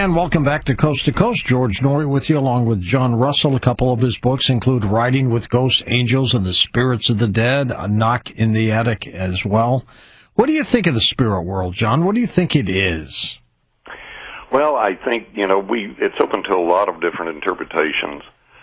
And welcome back to Coast. George Noory with you, along with John Russell. A couple of his books include Riding with Ghosts, Angels, and the Spirits of the Dead, A Knock in the Attic as well. What do you think of the spirit world, John? What do you think it is? Well, I think, it's open to a lot of different interpretations.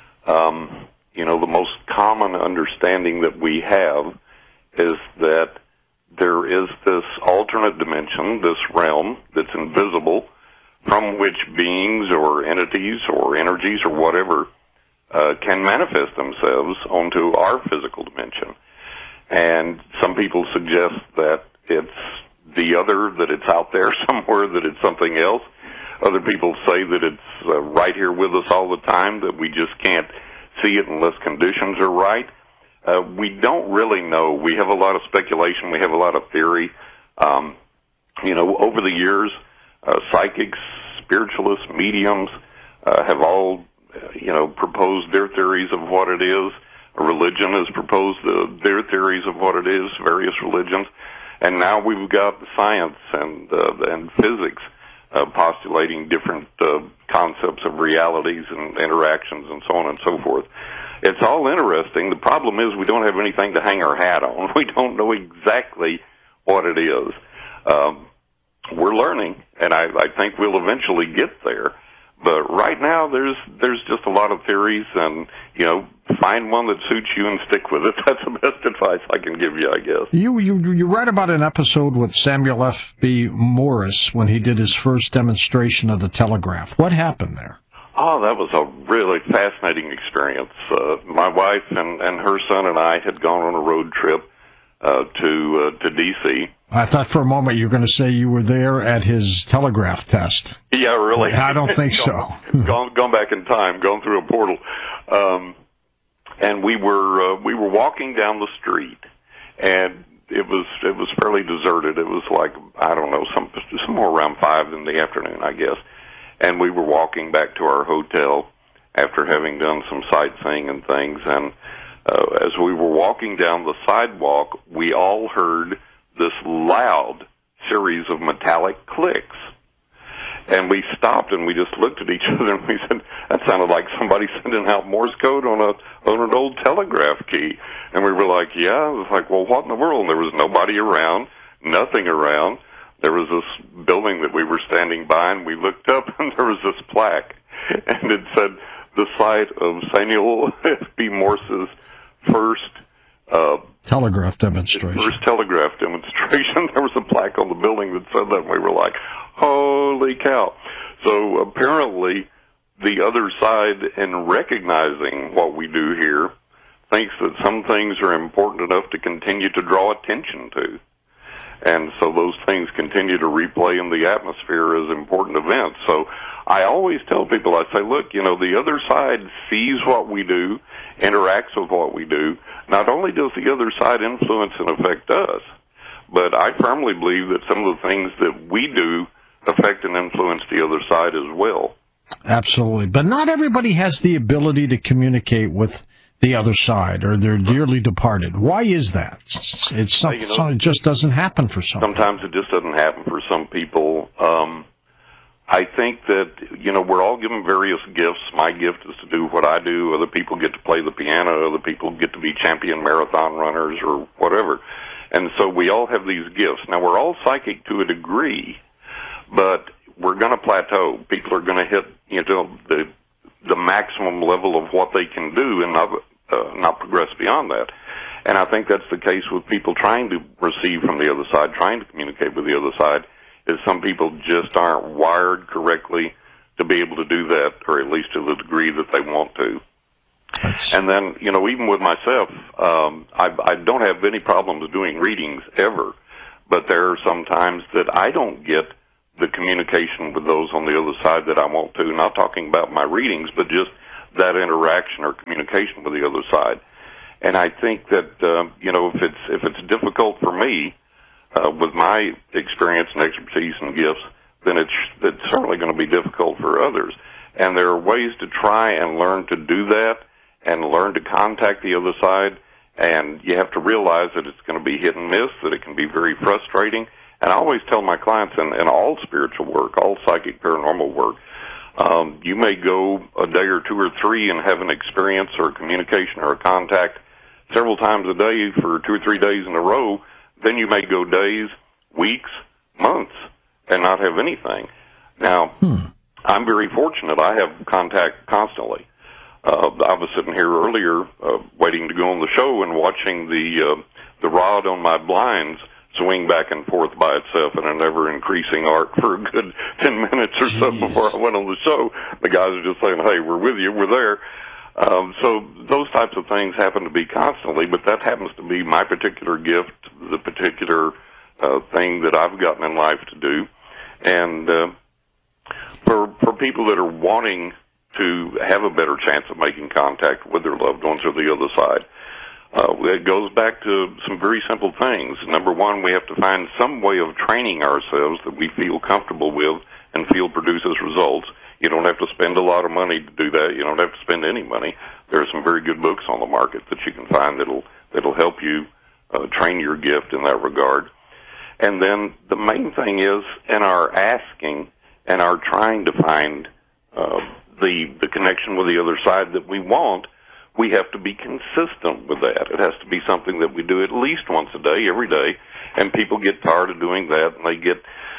The most common understanding that we have is that there is this alternate dimension, this realm that's invisible, from which beings or entities or energies or whatever can manifest themselves onto our physical dimension. And some people suggest that it's the other, that it's out there somewhere, that it's something else. Other people say that it's right here with us all the time, that we just can't see it unless conditions are right. We don't really know. We have a lot of speculation. We have a lot of theory. Over the years, psychics, spiritualists, mediums have all, proposed their theories of what it is. Religion has proposed their theories of what it is, various religions. And now we've got science and physics postulating different concepts of realities and interactions and so on and so forth. It's all interesting. The problem is we don't have anything to hang our hat on. We don't know exactly what it is. We're learning, and I think we'll eventually get there. But right now, there's just a lot of theories, and find one that suits you and stick with it. That's the best advice I can give you, I guess. You read about an episode with Samuel F.B. Morse when he did his first demonstration of the telegraph. What happened there? Oh, that was a really fascinating experience. My wife and her son and I had gone on a road trip to D.C. I thought for a moment you were going to say you were there at his telegraph test. Yeah, really. I don't think so. Gone back in time, gone through a portal. And we were walking down the street, and it was fairly deserted. It was like, I don't know, somewhere around 5 in the afternoon, I guess. And we were walking back to our hotel after having done some sightseeing and things. And as we were walking down the sidewalk, we all heard this loud series of metallic clicks. And we stopped and we just looked at each other and we said, that sounded like somebody sending out Morse code on an old telegraph key. And we were like, yeah. It was like, well, what in the world? And there was nobody around, nothing around. There was this building that we were standing by, and we looked up, and there was this plaque, and it said the site of Samuel F.B. Morse's first telegraph demonstration. There was a plaque on the building that said that, and we were like, holy cow. So apparently the other side, in recognizing what we do here, thinks that some things are important enough to continue to draw attention to. And so those things continue to replay in the atmosphere as important events. So I always tell people, I say, look, the other side sees what we do, interacts with what we do. Not only does the other side influence and affect us, but I firmly believe that some of the things that we do affect and influence the other side as well. Absolutely. But not everybody has the ability to communicate with the other side, or they're dearly departed. Why is that? It just doesn't happen for some. Sometimes it just doesn't happen for some people. I think that, we're all given various gifts. My gift is to do what I do. Other people get to play the piano. Other people get to be champion marathon runners or whatever. And so we all have these gifts. Now, we're all psychic to a degree, but we're going to plateau. People are going to hit, the maximum level of what they can do and not progress beyond that. And I think that's the case with people trying to receive from the other side, trying to communicate with the other side, is some people just aren't wired correctly to be able to do that, or at least to the degree that they want to. And then, even with myself, I don't have any problems doing readings ever, but there are some times that I don't get the communication with those on the other side that I want to. Not talking about my readings, but just that interaction or communication with the other side. And I think that, if it's difficult for me, with my experience and expertise and gifts, then it's certainly going to be difficult for others. And there are ways to try and learn to do that and learn to contact the other side. And you have to realize that it's going to be hit and miss, that it can be very frustrating, And I always tell my clients in all spiritual work, all psychic paranormal work, you may go a day or two or three and have an experience or a communication or a contact several times a day for 2 or 3 days in a row. Then you may go days, weeks, months, and not have anything. Now, I'm very fortunate. I have contact constantly. I was sitting here earlier waiting to go on the show and watching the rod on my blinds swing back and forth by itself in an ever-increasing arc for a good 10 minutes or so before I went on the show. The guys are just saying, hey, we're with you, we're there. So those types of things happen to be constantly, but that happens to be my particular gift, the particular thing that I've gotten in life to do. And for people that are wanting to have a better chance of making contact with their loved ones or the other side, it goes back to some very simple things. Number one, we have to find some way of training ourselves that we feel comfortable with and feel produces results. You don't have to spend a lot of money to do that. You don't have to spend any money. There are some very good books on the market that you can find that'll help you train your gift in that regard. And then the main thing is in our asking and our trying to find the connection with the other side that we want, we have to be consistent with that. It has to be something that we do at least once a day, every day, and people get tired of doing that, and they get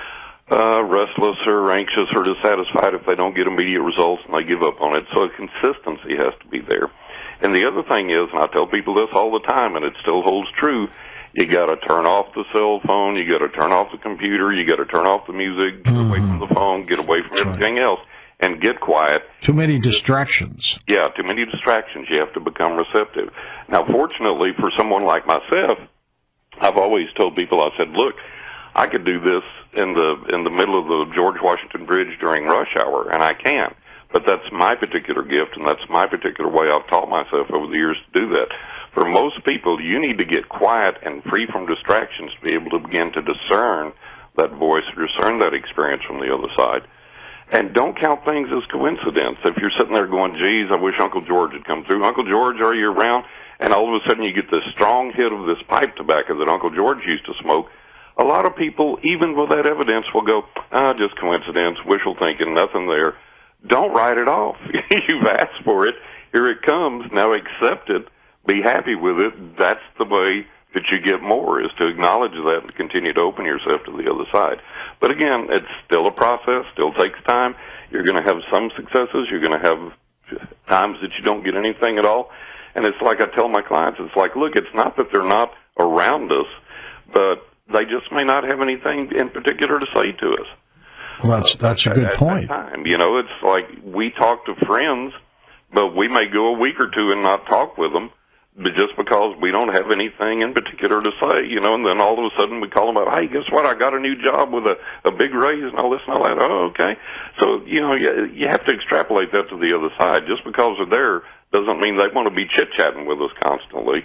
restless or anxious or dissatisfied if they don't get immediate results, and they give up on it. So consistency has to be there. And the other thing is, and I tell people this all the time, and it still holds true, you got to turn off the cell phone, you got to turn off the computer, you got to turn off the music, get away from the phone, get away from everything else, and get quiet. Too many distractions. Yeah, too many distractions. You have to become receptive. Now, fortunately, for someone like myself, I've always told people, I said, look, I could do this in the middle of the George Washington Bridge during rush hour, and I can. But that's my particular gift, and that's my particular way I've taught myself over the years to do that. For most people, you need to get quiet and free from distractions to be able to begin to discern that voice or discern that experience from the other side. And don't count things as coincidence. If you're sitting there going, geez, I wish Uncle George had come through. Uncle George, are you around? And all of a sudden you get this strong hit of this pipe tobacco that Uncle George used to smoke. A lot of people, even with that evidence, will go, just coincidence, wishful thinking, nothing there. Don't write it off. You've asked for it. Here it comes. Now accept it. Be happy with it. That's the way that you get more, is to acknowledge that and continue to open yourself to the other side. But again, it's still a process, still takes time. You're going to have some successes. You're going to have times that you don't get anything at all. And it's like I tell my clients, it's like, look, it's not that they're not around us, but they just may not have anything in particular to say to us. Well, that's a good point. That time. You know, it's like we talk to friends, but we may go a week or two and not talk with them, but just because we don't have anything in particular to say, you know, and then all of a sudden we call them up, hey, guess what, I got a new job with a big raise and all this and all that. Oh, okay. So, you know, you have to extrapolate that to the other side. Just because they're there doesn't mean they want to be chit-chatting with us constantly.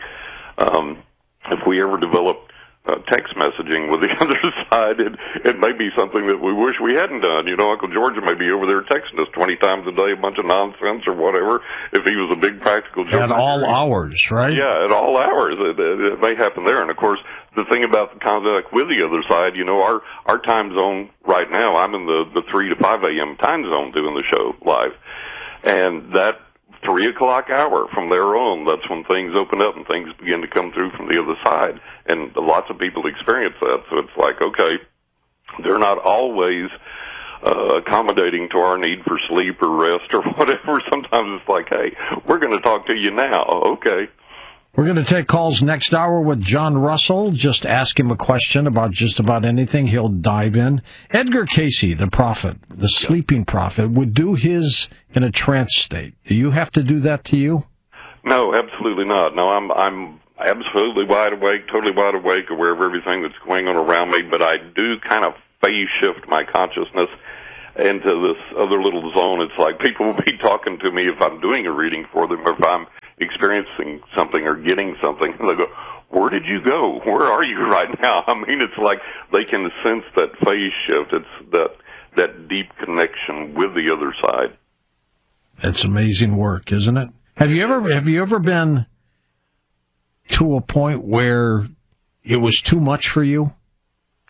If we ever develop text messaging with the other side, it may be something that we wish we hadn't done. You know, Uncle George may be over there texting us 20 times a day, a bunch of nonsense or whatever, if he was a big practical joke. At all hours, right? Yeah, at all hours. It may happen there. And, of course, the thing about the contact with the other side, you know, our time zone right now, I'm in the 3 to 5 a.m. time zone doing the show live. And that 3 o'clock hour from there on, that's when things open up and things begin to come through from the other side. And lots of people experience that. So it's like, okay, they're not always accommodating to our need for sleep or rest or whatever. Sometimes it's like, hey, we're going to talk to you now. Okay. We're going to take calls next hour with John Russell. Just ask him a question about just about anything. He'll dive in. Edgar Cayce, the prophet, the sleeping prophet, would do his in a trance state. Do you have to do that to you? No, absolutely not. No, I'm absolutely wide awake, totally wide awake, aware of everything that's going on around me, but I do kind of phase shift my consciousness into this other little zone. It's like people will be talking to me if I'm doing a reading for them or if I'm experiencing something or getting something, and they go, where did you go? Where are you right now? I mean, it's like they can sense that phase shift. It's that deep connection with the other side. It's amazing work, isn't it? Have you ever been to a point where it was too much for you?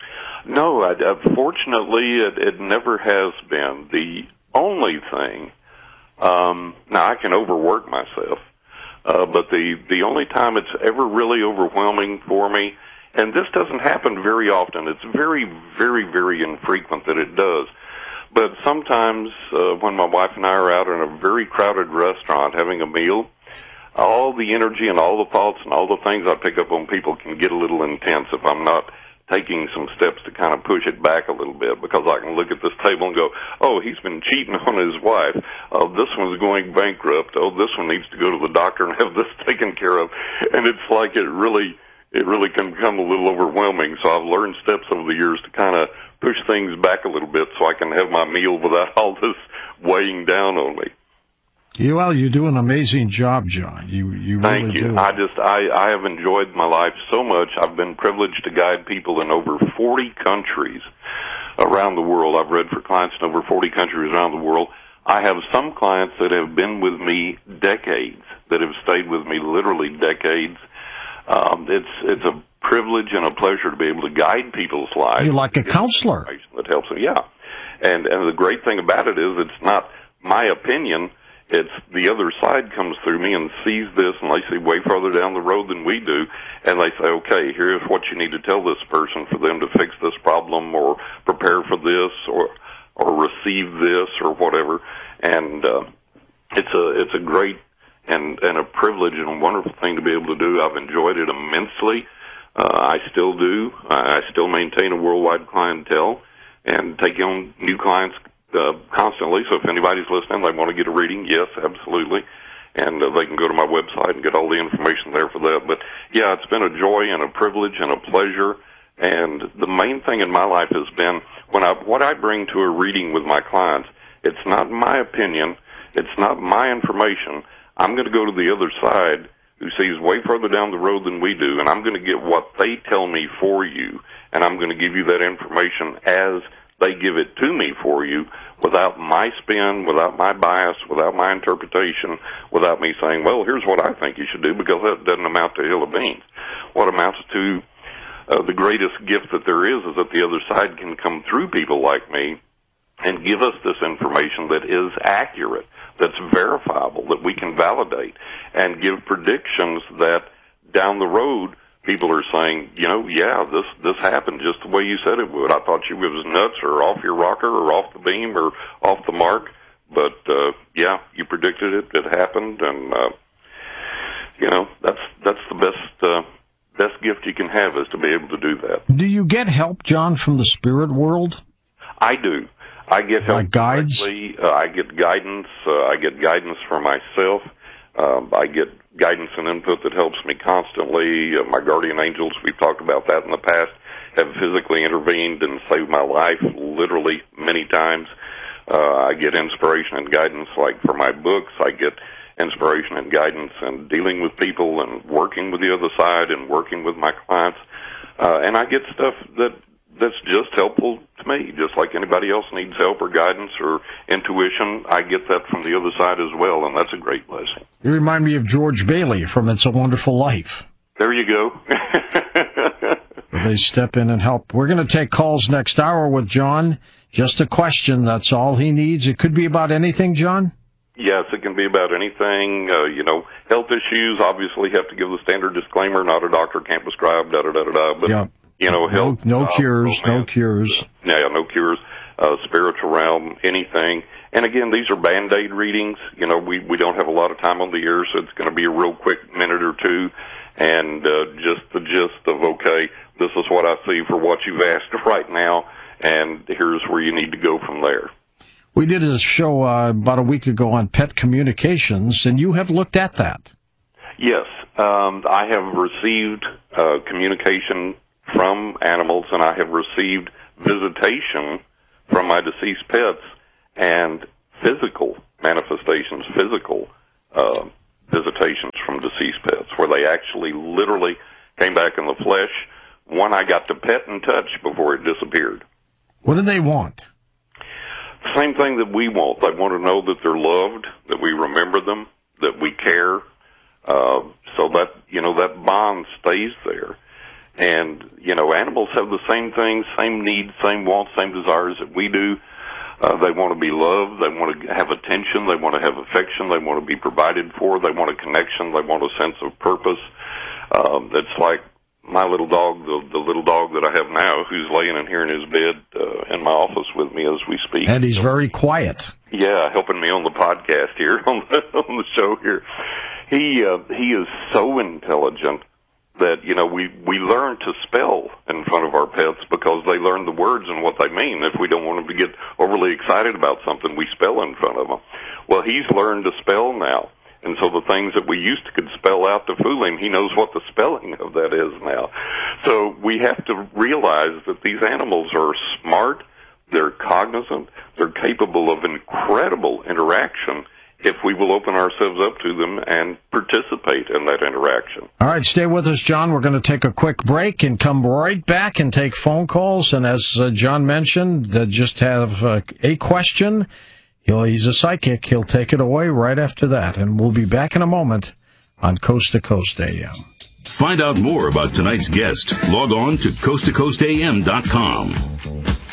No, fortunately, it never has been. The only thing, now I can overwork myself, but the only time it's ever really overwhelming for me, and this doesn't happen very often, it's very, very, very infrequent that it does, but sometimes when my wife and I are out in a very crowded restaurant having a meal, all the energy and all the thoughts and all the things I pick up on people can get a little intense if I'm not taking some steps to kind of push it back a little bit, because I can look at this table and go, oh, he's been cheating on his wife. Oh, this one's going bankrupt. Oh, this one needs to go to the doctor and have this taken care of. And it's like it really can become a little overwhelming. So I've learned steps over the years to kind of push things back a little bit so I can have my meal without all this weighing down on me. Well, you do an amazing job, John. You really Thank you. do. I have enjoyed my life so much. I've been privileged to guide people in over 40 countries around the world. I've read for clients in over 40 countries around the world. I have some clients that have been with me decades, that have stayed with me literally decades. It's a privilege and a pleasure to be able to guide people's lives. You're like a counselor. That helps them, yeah. And the great thing about it is it's not my opinion. It's the other side comes through me and sees this, and they see way further down the road than we do, and they say, okay, here's what you need to tell this person for them to fix this problem or prepare for this or receive this or whatever. And it's a great and a privilege and a wonderful thing to be able to do. I've enjoyed it immensely. I still do. I still maintain a worldwide clientele and take on new clients constantly. So if anybody's listening, they want to get a reading, yes, absolutely. And they can go to my website and get all the information there for that. But, yeah, it's been a joy and a privilege and a pleasure. And the main thing in my life has been what I bring to a reading with my clients, it's not my opinion, it's not my information. I'm going to go to the other side who sees way further down the road than we do, and I'm going to get what they tell me for you, and I'm going to give you that information as they give it to me for you, without my spin, without my bias, without my interpretation, without me saying, well, here's what I think you should do, because that doesn't amount to a hill of beans. What amounts to the greatest gift that there is that the other side can come through people like me and give us this information that is accurate, that's verifiable, that we can validate, and give predictions that down the road people are saying, yeah, this happened just the way you said it would. I thought you was nuts or off your rocker or off the beam or off the mark, but yeah, you predicted it. It happened, and that's the best gift you can have, is to be able to do that. Do you get help, John, from the spirit world? I do. I get help. Like guides? I get guidance. I get guidance for myself. I get guidance and input that helps me constantly. My guardian angels, we've talked about that in the past, have physically intervened and saved my life literally many times. I get inspiration and guidance, like for my books. I get inspiration and guidance and dealing with people and working with the other side and working with my clients. And I get stuff that's just helpful to me, just like anybody else needs help or guidance or intuition. I get that from the other side as well, and that's a great blessing. You remind me of George Bailey from It's a Wonderful Life. There you go. They step in and help. We're going to take calls next hour with John. Just a question, that's all he needs. It could be about anything, John? Yes, it can be about anything. Health issues, obviously have to give the standard disclaimer, not a doctor, can't prescribe, da-da-da-da-da. But, yep. Health. No cures, no cures. Yeah, no cures. Spiritual realm, anything. And again, these are Band-Aid readings. We don't have a lot of time on the air, so it's going to be a real quick minute or two. And just the gist of, okay, this is what I see for what you've asked right now, and here's where you need to go from there. We did a show about a week ago on pet communications, and you have looked at that. Yes. I have received communication from animals, and I have received visitation from my deceased pets and physical manifestations, physical visitations from deceased pets, where they actually literally came back in the flesh. One I got to pet and touch before it disappeared. What do they want? The same thing that we want. They want to know that they're loved, that we remember them, that we care, so that, that bond stays there. And, you know, animals have the same things, same needs, same wants, same desires that we do. They want to be loved. They want to have attention. They want to have affection. They want to be provided for. They want a connection. They want a sense of purpose. That's like my little dog, the little dog that I have now, who's laying in here in his bed in my office with me as we speak. And he's very quiet. Yeah, helping me on the podcast here, on the show here. He is so intelligent that, you know, we learn to spell in front of our pets because they learn the words and what they mean. If we don't want them to get overly excited about something, we spell in front of them. Well, he's learned to spell now. And so the things that we used to could spell out to fool him, he knows what the spelling of that is now. So we have to realize that these animals are smart, they're cognizant, they're capable of incredible interaction if we will open ourselves up to them and participate in that interaction. All right, stay with us, John. We're going to take a quick break and come right back and take phone calls. And as John mentioned, just have a question. He's a psychic. He'll take it away right after that. And we'll be back in a moment on Coast to Coast AM. Find out more about tonight's guest. Log on to coasttocoastam.com.